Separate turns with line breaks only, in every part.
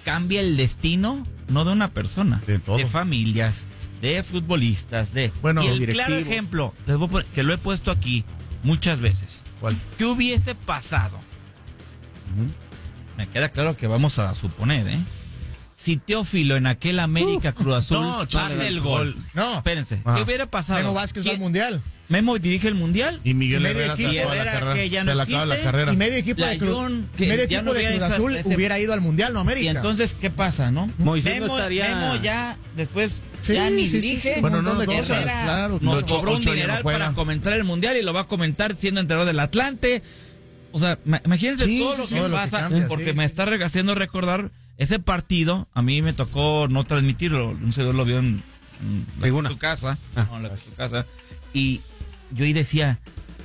cambia el destino, no de una persona,
de
familias, de futbolistas,
bueno,
y el
directivos.
claro ejemplo, les voy a poner, que lo he puesto aquí muchas veces.
¿Cuál?
¿Qué hubiese pasado? Me queda claro que vamos a suponer, si Teófilo en aquel América Cruz Azul hace el gol.
No.
Espérense,
Ajá.
¿qué hubiera pasado?
Memo Vázquez va al Mundial.
Memo dirige el Mundial.
Y Miguel
Y medio
Herrera se
equipo.
acaba la
Herrera,
carrera.
que ya
Se
no
le acaba la
existe.
carrera.
Y medio equipo de Cruz,
Layún, que
medio
ya
equipo
no
de
hubiera
Cruz
ese-
Azul
ese-
hubiera ido al Mundial, no América.
Y entonces, ¿qué pasa, no?
Moisés no estaría-
Memo ya después
Sí,
ya ni
sí, sí,
dirige.
sí.
Bueno,
Un montón
no,
de
no,
cosas,
Herrera
claro.
nos
Ocho-
cobró un
Ochoa ya no
dineral
juega.
para comentar el Mundial y lo va a comentar siendo entrenador del Atlante. O sea, imagínense
Sí,
todo
sí,
lo
sí,
que
todo lo que
pasa,
cambia,
porque
sí,
me
sí.
está haciendo recordar ese partido. A mí me tocó no transmitirlo, un señor lo vio en
Tribuna.
su casa,
Ah.
su casa, y yo ahí decía,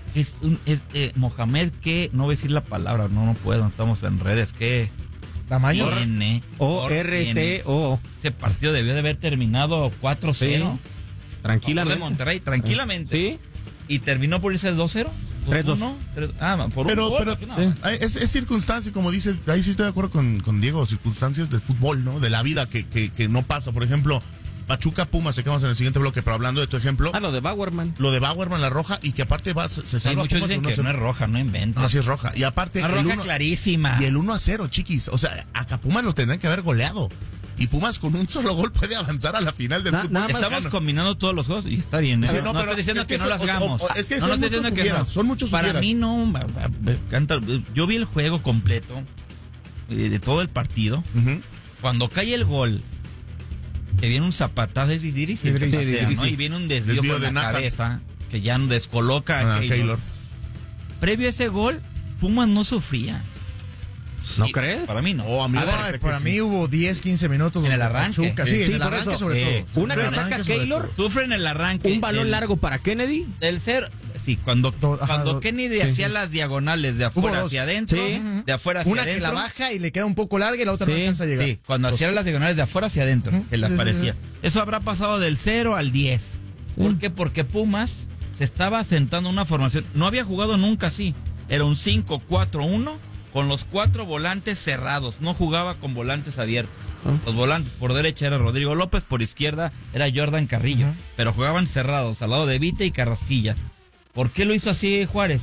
Mohamed, que no voy a decir la palabra, no puedo, estamos en redes, que
Tamaño.
tiene,
O-R-T-O.
ese partido debió de haber terminado 4-0.
Sí. Tranquilamente.
De Monterrey, tranquilamente.
Sí.
Y terminó por irse 2-0.
3-2.
3-1. Por un
Pero
gol, no.
sí.
es circunstancia, como dice, ahí sí estoy de acuerdo con Diego, circunstancias del fútbol, ¿no? De la vida que no pasa. Por ejemplo, Pachuca Pumas, se quedamos en el siguiente bloque, pero hablando de tu ejemplo,
Lo de Bauerman.
lo de Bauerman, la roja, y que aparte se
Sí,
salva
muchos
Pumas,
dicen
pero
que no es roja, no inventa.
No, sí es roja. Y aparte,
Una
el
roja
1
clarísima.
y el 1-0, chiquis. O sea, a Pumas lo tendrían que haber goleado. Y Pumas con un solo gol puede avanzar a la final del fútbol
nada más
Estamos
mexicano.
combinando todos los juegos y está bien.
Sí,
no
pero
estoy diciendo
es
que
que
no lo
son-
hagamos.
es que
no
son
estoy
muchos
diciendo que no.
hubieras, son muchos
Para
hubieras.
mí no. Yo vi el juego completo de todo el partido.
Ujú.
Cuando cae el gol, que viene un zapatazo de Idrissi, que
Idrissi,
patea, ¿no?
Idrissi.
Y viene un desvío
Desvío
por
de
la
Nathan.
cabeza, que ya descoloca a Keylor.
Keylor.
Previo a ese gol, Pumas no sufría.
¿No
Y-
crees?
Para mí no.
Oh, a mí me
Ay,
parece
para
que
mí
sí.
hubo 10, 15 minutos.
En el
donde
arranque.
Pachuca, sí,
Sí,
en el
por
arranque
eso,
sobre todo.
Una
En el
que saca
arranque sobre
Keylor,
todo.
Sufre en el arranque.
un balón largo para Kennedy.
El cero. Sí, cuando
Ajá,
Kennedy
sí,
hacía
sí.
las diagonales de afuera
dos.
hacia adentro,
Sí.
de afuera hacia
Una
adentro.
que la baja y le queda un poco larga y la otra no
Sí,
alcanza a llegar.
Sí, cuando hacía las diagonales de afuera hacia adentro,
Ujú.
que le
Sí, sí,
aparecía.
sí.
Eso habrá pasado del 0 al 10. ¿Por qué? Porque Pumas se estaba asentando una formación. No había jugado nunca así. Era un 5-4-1 con los 4 volantes cerrados. No jugaba con volantes abiertos. Los volantes por derecha era Rodrigo López, por izquierda era Jordan Carrillo.
Ujú.
Pero jugaban cerrados al lado de Vite y Carrasquilla. ¿Por qué lo hizo así Juárez?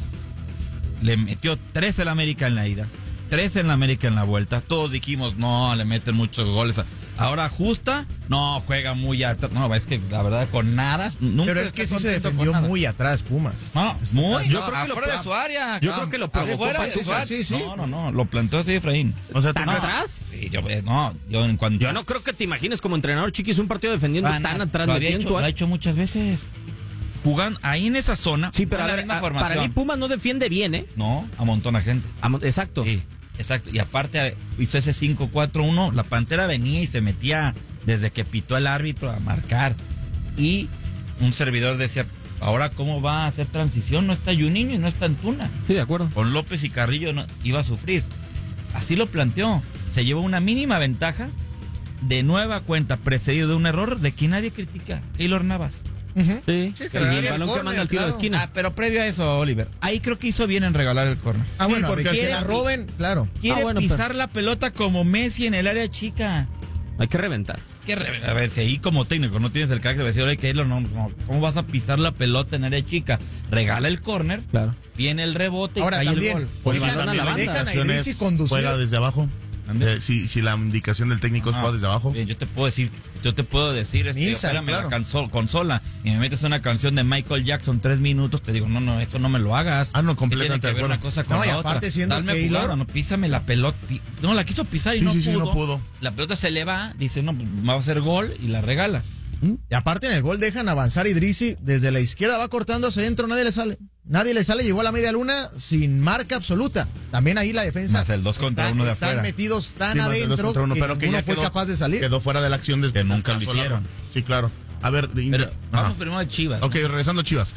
Le metió 3 en la América en la ida, 3 en la América en la vuelta. Todos dijimos, no, le meten muchos goles. Ahora ajusta, no, juega muy atrás. No, es que la verdad con nada. Nunca
Pero es
está
que sí se
contento con
defendió
nada.
muy atrás Pumas.
No, muy.
Yo creo que lo
afuera de su área.
yo creo que lo provocó
Afuera de su
Pachuca.
área.
Sí, sí.
No, lo planteó así Efraín.
O sea,
¿Tan
tú-
atrás?
Sí, yo en cuanto
Yo no creo que te imagines como entrenador, Chiquis, un partido defendiendo tan atrás,
lo había
metiendo
hecho, lo ha hecho muchas veces. Jugando ahí en esa zona.
Sí, pero
no
a
en la
ver,
misma
para
formación.
mí Pumas no defiende bien, ¿eh?
No, amontona gente.
Exacto.
Sí, exacto. Y aparte hizo ese 5-4-1. La Pantera venía y se metía desde que pitó el árbitro a marcar. Y un servidor decía, ahora cómo va a hacer transición. No está Juninho y no está Antuna.
Sí, de acuerdo.
Con López y Carrillo no, iba a sufrir. Así lo planteó. Se llevó una mínima ventaja. De nueva cuenta, precedido de un error de que nadie critica. Keylor Navas.
Ujú.
Sí.
Sí,
Y
pero
el
el
balón que
córner,
manda al tiro de
claro.
esquina.
Pero previo a eso, Oliver, ahí creo que hizo bien en regalar el córner.
Ah, bueno,
porque
de que
quiere-
la roben, claro.
Quiere
bueno,
pisar la pelota como Messi en el área chica.
Hay que reventar.
A ver, si ahí como técnico no tienes el carácter de decir, oye, Keylor, no, ¿cómo vas a pisar la pelota en área chica? Regala el córner,
Claro.
viene el rebote y
Ahora
cae
también,
el gol.
Pues
dejan-
balón a la banda.
dejan a
indicaciones,
Idrissi conducir.
juega desde abajo.
¿Ande?
Si la indicación del técnico es
Ah,
juega desde abajo.
bien, yo te puedo decir,
Misa,
espérame
claro.
la consola y me metes una canción de Michael Jackson 3 minutos, te digo, no, eso no me lo hagas.
Ah, no,
¿Qué
completamente
tiene que ver
de
una
acuerdo.
cosa con
No, y
la
aparte
otra?
siendo
Dame
Keylor-
jugada, no, písame la pelota. No, la quiso pisar y
Sí,
no,
sí, sí,
pudo.
no pudo.
La pelota se le va, dice, no, pues, va a hacer gol y la regala.
Y aparte en el gol dejan avanzar Idrissi, desde la izquierda va cortando hacia adentro, nadie le sale. Nadie le sale, llegó a la media luna sin marca absoluta. También ahí la defensa.
Más el 2 contra 1 de
están
afuera.
metidos tan
Sí, más de dos
adentro
contra uno, pero que
ninguno
ya
fue
quedó,
capaz de salir.
quedó fuera de la acción desde
Que nunca lo hicieron.
Sí, claro. A ver,
Pero
Ajá.
vamos primero a Chivas.
Ok, regresando a Chivas.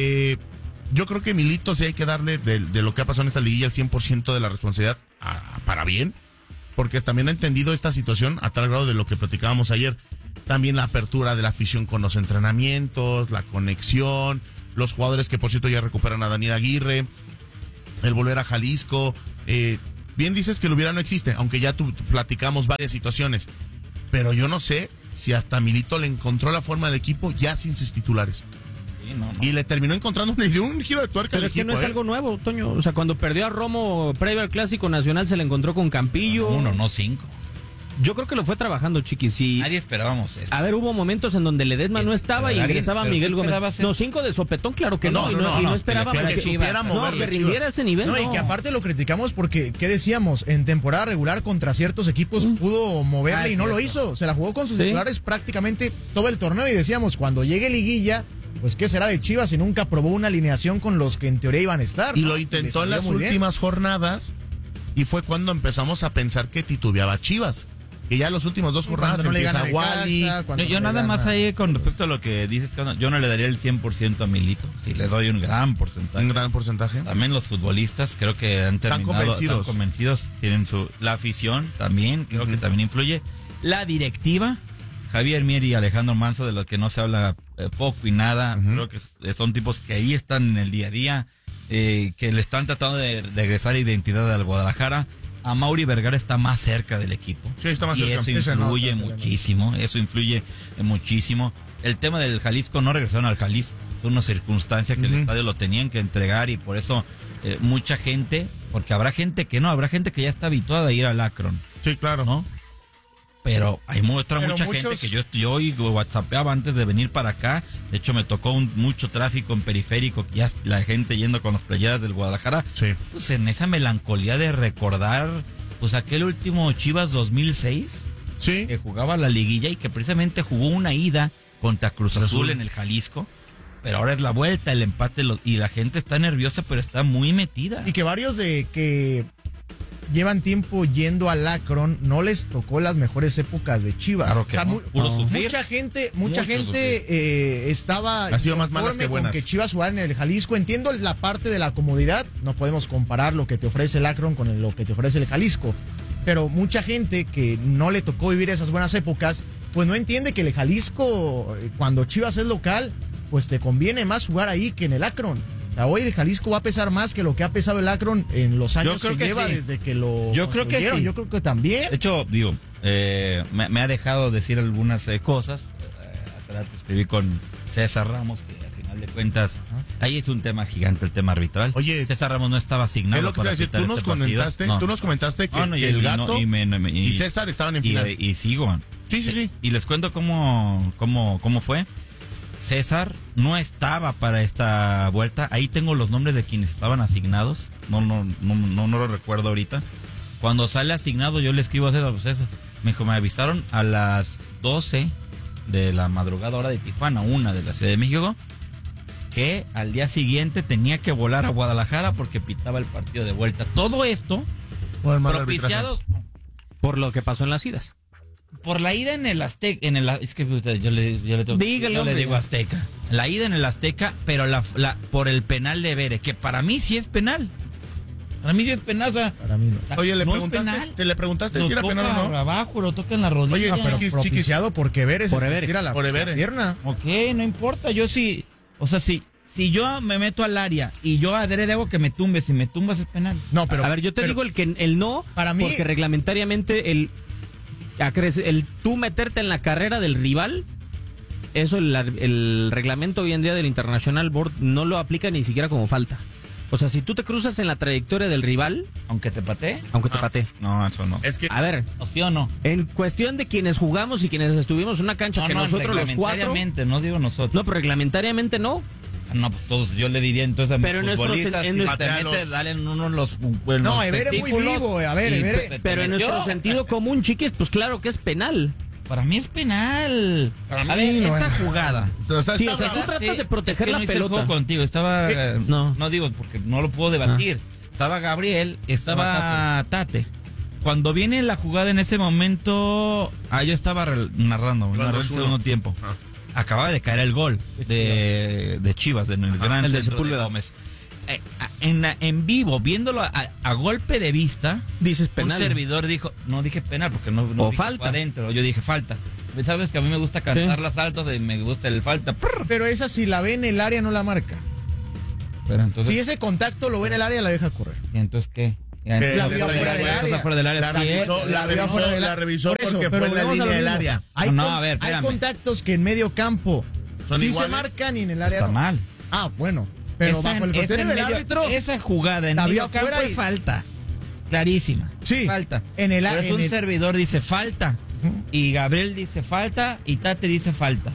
Yo creo que Milito sí hay que darle de lo que ha pasado en esta liguilla el 100% de la responsabilidad para bien, porque también ha entendido esta situación a tal grado de lo que platicábamos ayer. También la apertura de la afición con los entrenamientos, la conexión, los jugadores que por cierto ya recuperan a Daniel Aguirre, el volver a Jalisco. bien dices que el hubiera no existe, aunque ya platicamos varias situaciones. Pero yo no sé si hasta Milito le encontró la forma al equipo ya sin sus titulares.
Sí, no.
Y le terminó encontrando un giro de tuerca
Pero
al
es que
equipo.
no es algo nuevo, Toño. O sea, cuando perdió a Romo previo al Clásico Nacional se le encontró con Campillo.
1, no 5.
Yo creo que lo fue trabajando, Chiquis. Y
Nadie esperábamos eso.
a ver, hubo momentos en donde Ledesma no estaba y
Pero
ingresaba
pero
Miguel
sí
Gómez.
esperabas
No, 5 de sopetón, claro que no. Y no esperábamos
que supiera moverle
que rindiera
Chivas.
ese nivel.
No, y que aparte lo criticamos porque, ¿qué decíamos? En temporada regular contra ciertos equipos pudo moverle y no lo hizo. Se la jugó con sus titulares prácticamente todo el torneo y decíamos, cuando llegue liguilla, pues ¿qué será de Chivas si nunca probó una alineación con los que en teoría iban a estar?
Y
¿no?
lo intentó en
le
las
salió muy bien.
últimas jornadas y fue cuando empezamos a pensar que titubeaba Chivas. Que ya en las últimas 2 jornadas
Cuando no le
empieza
gana
Wally.
Necaxa, cuando
Yo
no
nada
le
más
gana-
ahí con respecto a lo que dices, yo no le daría el 100% a Milito. Sí, le doy un gran porcentaje.
Un gran porcentaje.
También los futbolistas creo que han terminado
convencidos.
están convencidos, tienen la afición también, creo que también influye. La directiva, Javier Mier y Alejandro Manso, de los que no se habla poco y nada, creo que son tipos que ahí están en el día a día, que le están tratando de regresar identidad al Guadalajara. A Mauri Vergara está más cerca del equipo.
Sí, está más
y
cerca.
eso
Ese
influye
nota,
muchísimo, eso influye muchísimo. El tema del Jalisco, no regresaron al Jalisco, fue una circunstancia que el estadio lo tenían que entregar y por eso mucha gente, porque habrá gente que no, habrá gente que ya está habituada a ir al Akron,
Sí, claro.
¿no? Pero hay mucha
Pero
gente
muchos-
que yo whatsappeaba antes de venir para acá. De hecho, me tocó mucho tráfico en periférico, ya la gente yendo con las playeras del Guadalajara.
Sí.
Pues en esa melancolía de recordar, pues aquel último Chivas 2006,
Sí.
que jugaba la liguilla y que precisamente jugó una ida contra Cruz Azul en el Jalisco. Pero ahora es la vuelta, el empate, y la gente está nerviosa, pero está muy metida.
Y que varios de que llevan tiempo yendo al Akron no les tocó las mejores épocas de Chivas.
Claro que no. Puro sufrir.
Mucha gente estaba
Ha sido más malas
inconforme
que buenas.
con que Chivas jugara en el Jalisco. Entiendo la parte de la comodidad, no podemos comparar lo que te ofrece el Akron con lo que te ofrece el Jalisco. Pero mucha gente que no le tocó vivir esas buenas épocas, pues no entiende que el Jalisco, cuando Chivas es local, pues te conviene más jugar ahí que en el Akron. O sea, hoy el Jalisco va a pesar más que lo que ha pesado el Akron en los años
creo
que
que
lleva
sí.
desde que lo
Yo creo que
construyeron.
sí.
Yo creo que también.
De hecho, digo, me ha dejado decir algunas cosas. Hace rato escribí con César Ramos, que al final de cuentas, ahí es un tema gigante, el tema arbitral.
Oye,
César Ramos no estaba asignado
Es lo que te iba a decir.
pitar
Tú nos
este partido.
comentaste,
No.
tú nos comentaste que,
No,
que
y-
el
y
Gato
no,
y César estaban en final.
Y sigo.
Sí, sí, sí.
Y les cuento cómo fue. César no estaba para esta vuelta. Ahí tengo los nombres de quienes estaban asignados. No lo recuerdo ahorita. Cuando sale asignado, yo le escribo a César. Pues César, me dijo, me avisaron a las 12 de la madrugada hora de Tijuana, 1 de la Ciudad de México, que al día siguiente tenía que volar a Guadalajara porque pitaba el partido de vuelta. Todo esto
Por el mal
propiciado
Por lo que pasó en las idas.
por la ida en el Azteca, es que puta, yo le tengo,
Dígalo,
yo le
hombre.
digo Azteca. La ida en el Azteca, pero por el penal de Vere, que para mí sí es penal. Para mí sí es penal, o sea,
Para mí no.
Oye,
no es penal.
¿le preguntaste
Lo
si era
toca
penal o no?
abajo, lo toca en la rodilla.
Oye,
Pero
Chiquis,
propiciado porque Vélez
Por
se
Everett.
tira la
Por Everett.
pierna.
Ok, no importa, yo sí, o sea, si yo me meto al área y yo adrede hago que me tumbes, si me tumbas es penal.
No, pero
a ver, yo te digo el no,
para mí-
porque reglamentariamente el tú meterte en la carrera del rival, eso el reglamento hoy en día del International Board no lo aplica ni siquiera como falta. O sea, si tú te cruzas en la trayectoria del rival,
Aunque te patee.
aunque te patee.
No, eso no.
Es que
A ver,
¿O sí o no?
en cuestión de quienes jugamos y quienes estuvimos en una cancha que nosotros los cuatro,
reglamentariamente, no digo nosotros.
no, pero reglamentariamente no.
No, pues todos, yo le diría entonces a mis
Pero en nuestro
futbolistas,
en
si
nuestro-
te metes, dale en uno los
No, Everett es muy vivo, a ver, Everett.
Pero en nuestro sentido común, Chiquis, pues claro que es penal.
Para mí es penal.
Para
A
mí
ver,
no
esa
es.
jugada.
o sea,
Sí,
está
o sea, tú
bravo.
tratas de proteger
es que
la
no hice el
pelota.
juego contigo, estaba
no.
no digo porque no lo puedo debatir. Estaba Gabriel, estaba Tate. Cuando viene la jugada en ese momento, yo estaba narrando el
2-1.
segundo tiempo.
Ah.
Acababa de caer el gol de Chivas, en el gran
el de
centro de
Sepúlveda.
Gómez. En vivo, viéndolo a golpe de vista,
Dices
un
penal.
servidor dijo, no dije penal porque no
O
dije
falta.
fue adentro, yo dije falta. Sabes que a mí me gusta cantar
Sí.
las altas y me gusta el falta.
Pero esa si la ve en el área no la marca.
Pero entonces,
Si ese contacto lo ve en el área la deja correr.
¿y entonces qué?
La vio fuera del área.
Cosa fuera del área.
La revisó
Por eso,
porque
pero
fue en la
volvemos a lo
línea del
mismo.
área.
No, a ver,
Hay
espérame.
contactos que en medio campo
¿Son
sí
iguales?
se marcan y en el área
Está
no.
mal.
Ah, bueno. Pero
Esa-
bajo el
esa
criterio
en
del
medio-
árbitro,
Esa jugada en
la vio
medio campo
afuera
es
y-
falta. Clarísima.
Sí.
Falta.
En el-
Pero es
en
un
el-
servidor dice falta. Y Gabriel dice falta. Y Tate dice falta.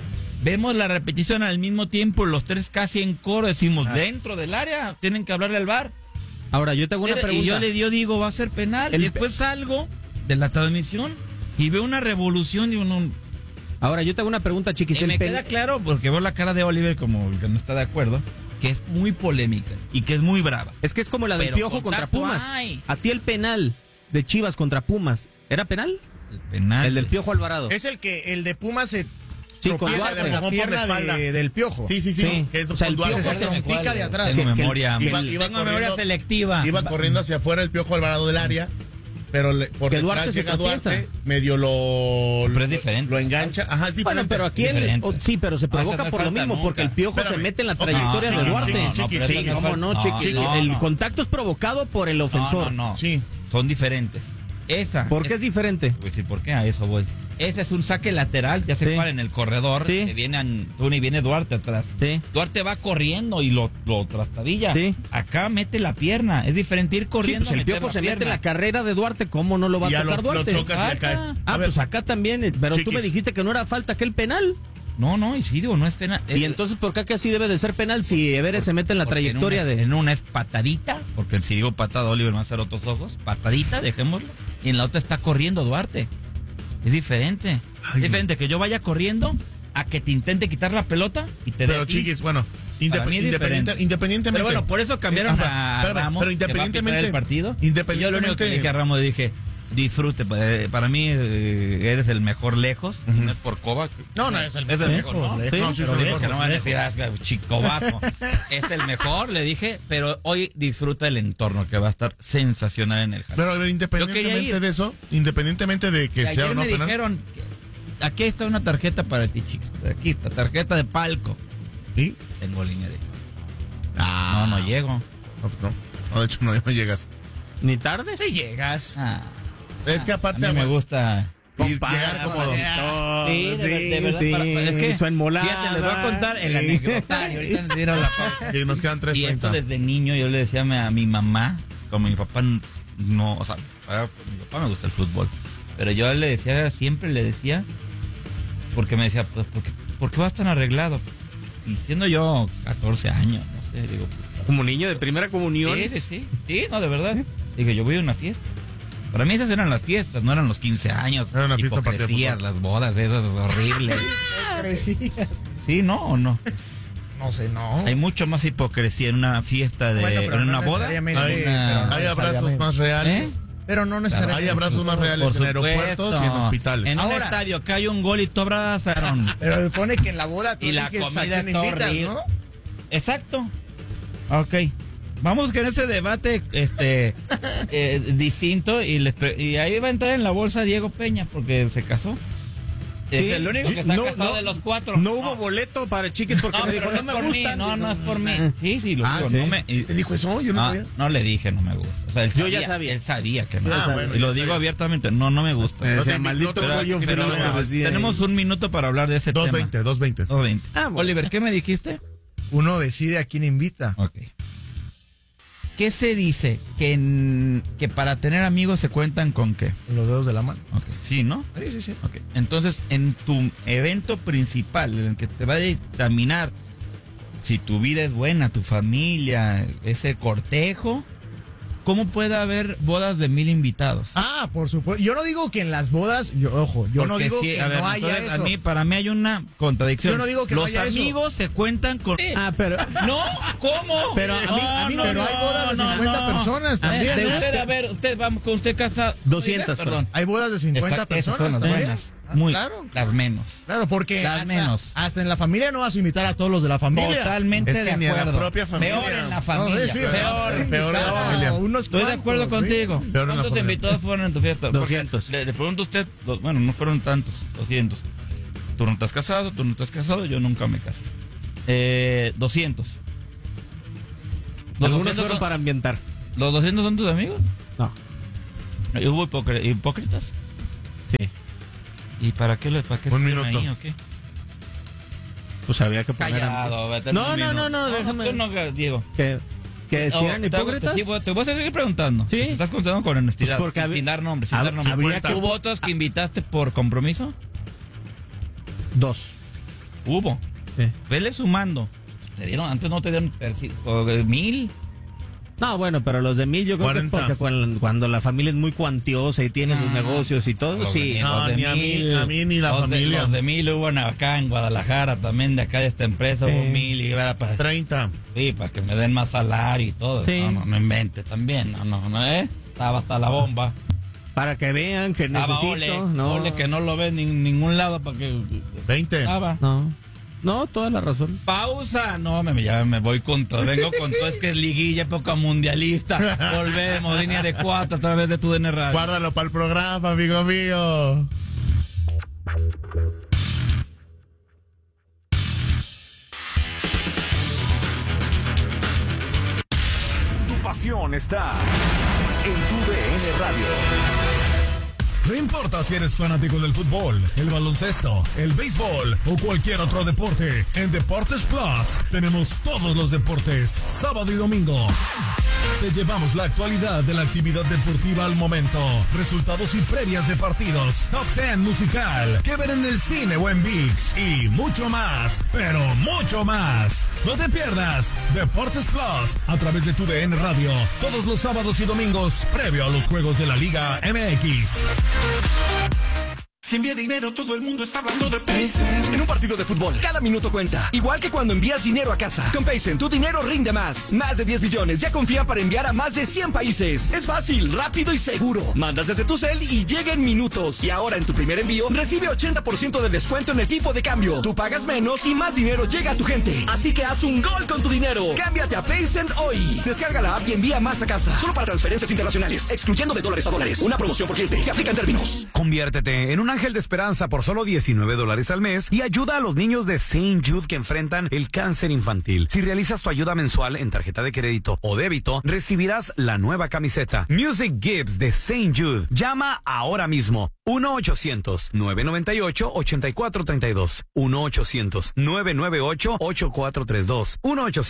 Vemos la repetición al mismo tiempo. Los tres casi en coro decimos dentro del área. Tienen que hablarle al VAR.
Ahora, yo te hago una pregunta.
Y yo digo, va a ser penal.
El
Y después salgo de la transmisión y veo una revolución y uno...
Ahora, yo te hago una pregunta, Chiquis.
Y
El
me
pen-
queda claro, porque veo la cara de Oliver como el que no está de acuerdo, que es muy polémica y que es muy brava.
Es que es como la del
Pero
Piojo contra
contacto
Pumas.
hay.
A ti el penal de Chivas contra Pumas, ¿era penal?
El penal.
El del Piojo Alvarado.
es el de Pumas se
Sí, con
tropieza
Duarte.
con la
Empujó por
pierna
la espalda.
del Piojo.
Sí,
Sí.
que es
O sea, el
con Duarte.
Piojo
se trompica de atrás.
Tengo
Que-
memoria.
iba
tengo memoria
corriendo-
selectiva.
Iba corriendo hacia afuera el Piojo Alvarado del área, pero por
Que
detrás
Duarte se
llega
tropieza.
Duarte, medio
Pero es diferente.
lo engancha. Ajá, es diferente.
Bueno, pero aquí
Diferente.
sí, pero se
Esa
provoca
no
por lo
falta
mismo,
nunca.
porque el Piojo se
Espérame.
mete en la
Ok,
trayectoria
no,
de
no,
Duarte.
no, no, pero
Sí,
eso no es
¿Cómo
falta.
no,
No,
Chiquis?
no,
El
no.
contacto es provocado por el ofensor.
No.
Sí.
Son diferentes. Esa.
¿Por qué es diferente?
Voy a decir por qué, a eso voy. Ese es un saque lateral, ya se
Sí.
para en el corredor,
Sí.
que viene Antuna y viene Duarte atrás.
Sí.
Duarte va corriendo y lo trastabilla.
Sí.
Acá mete la pierna, es diferente ir
Sí,
corriendo.
pues el
a meter
Piojo
la
se mete en
pierna.
la carrera de Duarte, ¿cómo no lo va a
Ya
tocar
lo
Duarte?
chocas y le
Falta.
cae.
Ah,
A ver,
pues acá también, pero tú
Chiquis.
me dijiste que no era falta aquel penal.
No, y sí, digo, no es penal.
Y entonces, ¿por qué así debe de ser penal si Everest se mete en la
Porque
trayectoria
en
de...
En una es patadita, porque si digo patada, Oliver va a hacer otros ojos. Patadita, dejémoslo. Y en la otra está corriendo Duarte. Es diferente.
Ay,
Es diferente que yo vaya corriendo a que te intente quitar la pelota y te dé
Pero
a ti.
Chiquis, bueno,
Para mí es diferente.
independientemente.
Pero bueno, por eso cambiaron
Ajá,
a
espérame,
Ramos,
pero
que va a pitar
independientemente
el partido.
independientemente-
Y yo lo único que le dije a Ramos, le dije, disfrute. Para mí eres el mejor lejos. Y no es por Kovac.
No, es el
Es
mejor.
el mejor, ¿no?
lejos,
No, sí,
Pero
son
le dije,
lejos,
no van a
lejos.
decir, chicobazo. Es el mejor, le dije, pero hoy disfruta el entorno que va a estar sensacional en el jardín.
Pero a ver, independientemente
ir.
de eso, independientemente de que sea
Ayer
o no
me
penal.
dijeron, aquí está una tarjeta para ti, chicos. Aquí está, tarjeta de palco.
¿Sí?
Tengo línea de...
Ah,
No llego.
No, de hecho no llegas.
¿Ni tarde?
Sí llegas.
Ah,
Es que
a
aparte
mí me gusta...
llegar cómodo.
Sí, de verdad, es que,
su enmolada.
fíjate, les voy a contar el anecdotario. Ahorita nos dieron la pausa.
Que nos quedan
Y esto
3:30.
desde niño yo le decía a mi mamá, como mi papá no, o sea, mi papá me gusta el fútbol, pero yo le decía, siempre le decía, porque me decía, pues, ¿por qué vas tan arreglado? Y siendo yo 14 años, no sé, digo, pues,
Como niño de primera comunión.
sí, no, de verdad. Dije, yo voy a una fiesta. Para mí esas eran las fiestas, no eran los 15 años,
Era una fiesta para partido de
hipocresías,
fútbol.
las bodas, esas horribles.
Crecías.
¿Sí, no o no?
No sé, no.
Hay mucho más hipocresía en una fiesta de
Bueno, pero
en
no
una boda.
necesariamente,
Hay,
pero no
hay abrazos
necesariamente.
más reales.
¿Eh?
Pero no necesariamente.
Hay abrazos más reales
Por
en
supuesto.
aeropuertos y en hospitales.
En un
Ahora-
estadio que hay un gol y tú abrazaron.
Pero supone que en la boda tú
Y la
eliges a
comida
quién
está
invitas,
horrible.
¿no?
Exacto. Ok. Vamos con ese debate distinto y ahí va a entrar en la bolsa Diego Peña porque se casó. Es
Sí.
el único que está
No,
casado
no,
de los cuatro.
No hubo boleto para Chiquis porque me dijo,
pero
no me
es por mí,
gustan.
No es por mí. Sí, lo
Ah,
digo,
¿sí?
no me-
¿Te dijo eso? Yo no sabía.
No le dije, no me gusta. O sea, él
Yo ya sabía.
Él sabía que no.
Ah, bueno,
y lo
ya
digo
sabía.
abiertamente, no me gusta.
No
Decía,
te-
maldito
no te-
rollo
pero-
fino,
pero-
decía.
Tenemos un minuto para hablar de ese
2:20,
tema.
2:20.
2:20.
Ah, bueno.
Oliver, ¿qué me dijiste?
Uno decide a quién invita.
Ok. ¿Qué se dice? Que para tener amigos se cuentan con qué.
Los dedos de la mano.
Ok. Sí, ¿no?
Sí.
Ok. Entonces, en tu evento principal, en el que te va a dictaminar si tu vida es buena, tu familia, ese cortejo, ¿cómo puede haber bodas de 1000 invitados?
Ah, por supuesto. Yo no digo que en las bodas, yo no
Porque
digo
sí,
que
a ver,
no haya
entonces,
eso.
para mí hay una contradicción.
Yo no digo que no
los
haya eso.
amigos se cuentan con...
Ah, pero...
No, ¿cómo?
Pero a mí
No,
pero hay bodas de 50 personas
A ver,
también,
de
¿eh?
usted, a ver, usted, vamos, con usted casado.
200,
perdón.
Hay bodas de 50
Esas son
personas
las
también.
buenas.
Ah,
Muy,
claro.
las menos.
Claro, porque
Las menos.
hasta en la familia no vas a invitar a todos los de la familia.
Totalmente
Es que
de
ni a la
acuerdo.
propia familia.
Peor en la
No,
familia.
sí,
peor en la familia.
Estoy de acuerdo contigo.
Peor en la
¿Cuántos
familia.
invitados fueron en tu fiesta? Porque
200.
Le pregunto a usted, bueno, no fueron tantos, 200. Tú no estás casado, yo nunca me casé. 200. Los
Algunos
200
fueron
son-
para ambientar.
¿Los 200 son tus amigos?
No.
¿Hubo hipócritas?
Sí.
¿Y para qué
Un minuto.
ahí o qué?
Pues había que poner...
Callado, vete
No,
un
no,
minuto.
no, déjame.
Tú no, Diego.
¿Que decían hipócritas?
Te voy a seguir preguntando.
Sí.
Te estás contando con honestidad.
Pues porque
sin dar nombres.
habría que-
¿Hubo otros que invitaste por compromiso?
2.
Hubo.
Sí.
Vele sumando. Antes no te dieron 1,000.
No, bueno, pero los de 1,000 yo creo
40.
que es porque cuando la familia es muy cuantiosa y tiene sus negocios y todo, sí.
No, ni a mí ni la familia.
Los de 1,000 hubo acá en Guadalajara también, de acá de esta empresa,
Sí.
hubo 1,000 y era para...
30.
Sí, para que me den más salario y todo.
Sí.
No invente también. No, Estaba hasta la bomba.
Para que vean que
Estaba
necesito.
ole que no lo ven en ningún lado para que...
20.
Estaba.
No, toda la razón.
Pausa. No, ya me voy con todo. Vengo con todo. Es que es liguilla, época mundialista. Volvemos, línea de 4 a través de tu DN Radio.
Guárdalo para el programa, amigo mío.
Tu pasión está en tu DN Radio.
No importa si eres fanático del fútbol, el baloncesto, el béisbol o cualquier otro deporte, en Deportes Plus tenemos todos los deportes, sábado y domingo. Te llevamos la actualidad de la actividad deportiva al momento, resultados y previas de partidos, top 10 musical, que ver en el cine o en ViX y mucho más, pero mucho más. No te pierdas Deportes Plus a través de tu DN Radio, todos los sábados y domingos, previo a los juegos de la Liga MX.
Si envía dinero, todo el mundo está hablando de Paycent. En un partido de fútbol, cada minuto cuenta. Igual que cuando envías dinero a casa. Con Paycent, tu dinero rinde más. Más de 10 billones ya confía para enviar a más de 100 países. Es fácil, rápido y seguro. Mandas desde tu cel y llega en minutos. Y ahora en tu primer envío, recibe 80% de descuento en el tipo de cambio. Tú pagas menos y más dinero llega a tu gente. Así que haz un gol con tu dinero. Cámbiate a Paycent hoy. Descarga la app y envía más a casa. Solo para transferencias internacionales, excluyendo de dólares a dólares. Una promoción por cliente. Se aplica en términos.
Conviértete en un ángel de esperanza por solo $19 al mes y ayuda a los niños de St. Jude que enfrentan el cáncer infantil. Si realizas tu ayuda mensual en tarjeta de crédito o débito, recibirás la nueva camiseta Music Gives de St. Jude. Llama ahora mismo 1-800-998-8432. 1-800-998-8432.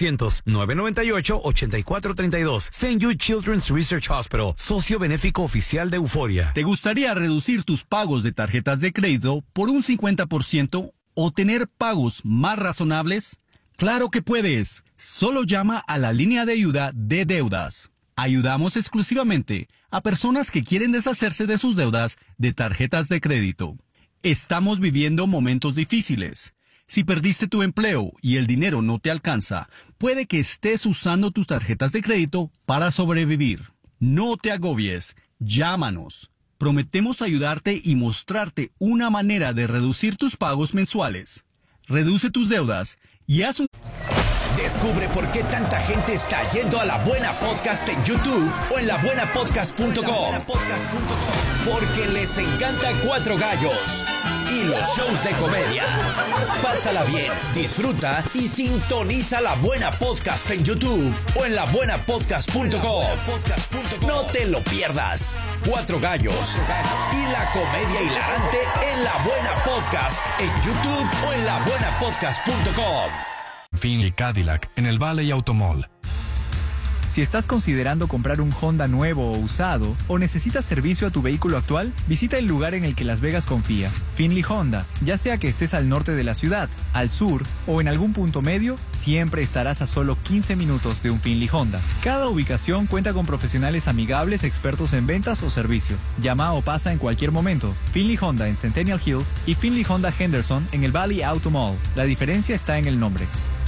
1-800-998-8432. St. Jude Children's Research Hospital, socio benéfico oficial de Euforia.
¿Te gustaría reducir tus pagos de tarjetas de crédito por un 50% o tener pagos más razonables? ¡Claro que puedes! Solo llama a la línea de ayuda de deudas. Ayudamos exclusivamente a personas que quieren deshacerse de sus deudas de tarjetas de crédito. Estamos viviendo momentos difíciles. Si perdiste tu empleo y el dinero no te alcanza, puede que estés usando tus tarjetas de crédito para sobrevivir. No te agobies. Llámanos. Prometemos ayudarte y mostrarte una manera de reducir tus pagos mensuales. Reduce tus deudas y haz un...
Descubre por qué tanta gente está yendo a La Buena Podcast en YouTube o en labuenapodcast.com. Porque les encanta Cuatro Gallos y los shows de comedia. Pásala bien, disfruta y sintoniza La Buena Podcast en YouTube o en labuenapodcast.com. No te lo pierdas. Cuatro Gallos y la comedia hilarante en La Buena Podcast en YouTube o en labuenapodcast.com.
Finley Cadillac en el Valley Automall.
Si estás considerando comprar un Honda nuevo o usado o necesitas servicio a tu vehículo actual, visita el lugar en el que Las Vegas confía, Finley Honda. Ya sea que estés al norte de la ciudad, al sur o en algún punto medio, siempre estarás a solo 15 minutos de un Finley Honda. Cada ubicación cuenta con profesionales amigables expertos en ventas o servicio. Llama o pasa en cualquier momento. Finley Honda en Centennial Hills y Finley Honda Henderson en el Valley Auto Mall. La diferencia está en el nombre.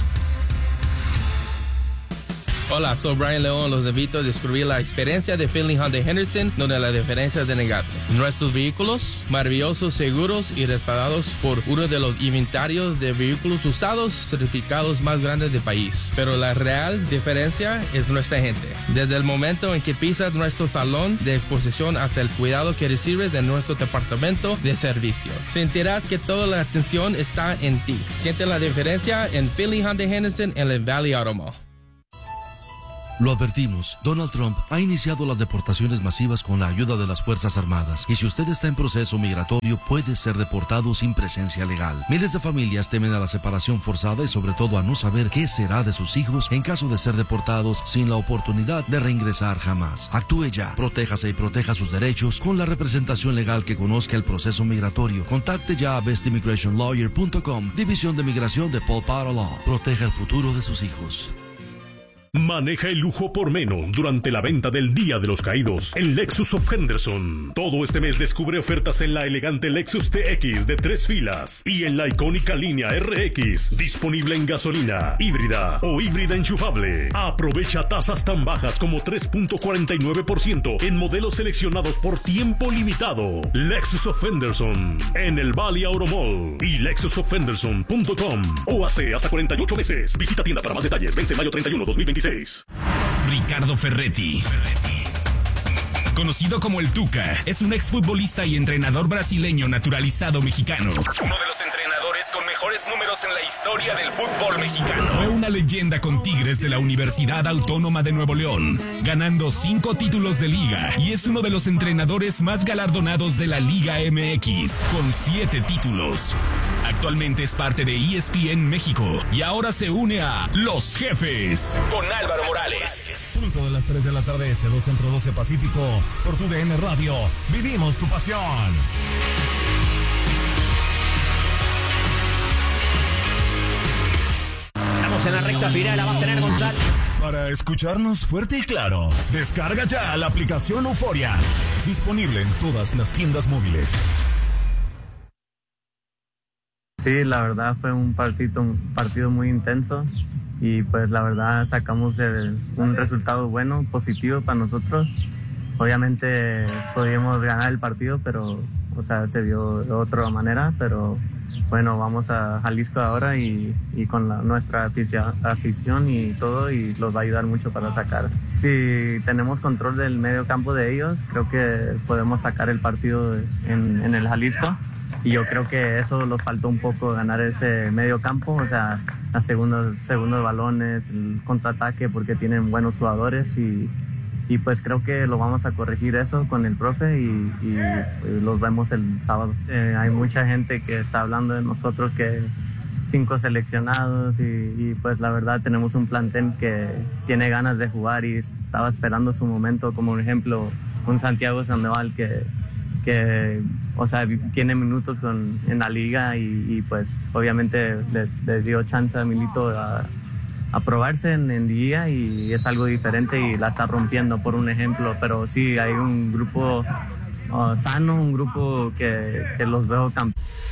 Hola, soy Brian León. Los invito a descubrir la experiencia de Finley Honda Henderson, donde la diferencia es innegable. Nuestros vehículos, maravillosos, seguros y respaldados por uno de los inventarios de vehículos usados certificados más grandes del país. Pero la real diferencia es nuestra gente. Desde el momento en que pisas nuestro salón de exposición hasta el cuidado que recibes en nuestro departamento de servicio, sentirás que toda la atención está en ti. Siente la diferencia en Finley Honda Henderson en el Valley Auto Mall.
Lo advertimos, Donald Trump ha iniciado las deportaciones masivas con la ayuda de las Fuerzas Armadas, y si usted está en proceso migratorio puede ser deportado sin presencia legal. Miles de familias temen a la separación forzada y sobre todo a no saber qué será de sus hijos en caso de ser deportados sin la oportunidad de reingresar jamás. Actúe ya, protéjase y proteja sus derechos con la representación legal que conozca el proceso migratorio. Contacte ya a bestimmigrationlawyer.com, División de Migración de Paul Potter Law. Proteja el futuro de sus hijos.
Maneja el lujo por menos durante la venta del Día de los Caídos en Lexus of Henderson. Todo este mes descubre ofertas en la elegante Lexus TX de 3 filas y en la icónica línea RX, disponible en gasolina, híbrida o híbrida enchufable. Aprovecha tasas tan bajas como 3.49% en modelos seleccionados por tiempo limitado. Lexus of Henderson en el Valley Auto Mall y lexusofhenderson.com, o hace hasta 48 meses. Visita tienda para más detalles. Vence mayo 31, 2026.
Ricardo Ferretti, conocido como el Tuca, es un exfutbolista y entrenador brasileño naturalizado mexicano. Uno de los entrenadores con mejores números en la historia del fútbol mexicano. Fue una leyenda con Tigres de la Universidad Autónoma de Nuevo León, ganando 5 títulos de liga, y es uno de los entrenadores más galardonados de la Liga MX, con 7 títulos. Actualmente es parte de ESPN México y ahora se une a Los Jefes con Álvaro Morales.
Punto de las 3 de la tarde, 2 Centro 12 Pacífico, por tu DN Radio. Vivimos tu pasión.
Estamos en la recta final, la va a tener González.
Para escucharnos fuerte y claro, descarga ya la aplicación Euforia. Disponible en todas las tiendas móviles.
Sí, la verdad fue un partido muy intenso y pues la verdad sacamos un resultado bueno, positivo para nosotros. Obviamente podíamos ganar el partido, pero se dio de otra manera, pero bueno, vamos a Jalisco ahora y con nuestra afición y todo, y los va a ayudar mucho para sacar. Si tenemos control del medio campo de ellos, creo que podemos sacar el partido en el Jalisco. Y yo creo que eso nos faltó un poco, ganar ese medio campo, los segundos balones, el contraataque, porque tienen buenos jugadores y pues creo que lo vamos a corregir eso con el profe y los vemos el sábado. Hay mucha gente que está hablando de nosotros, que 5 seleccionados y pues la verdad tenemos un plantel que tiene ganas de jugar y estaba esperando su momento, como por ejemplo un Santiago Sandoval que tiene minutos en la liga y pues obviamente le dio chance a Milito a probarse en liga y es algo diferente y la está rompiendo, por un ejemplo. Pero sí, hay un grupo sano, un grupo que los veo campeones.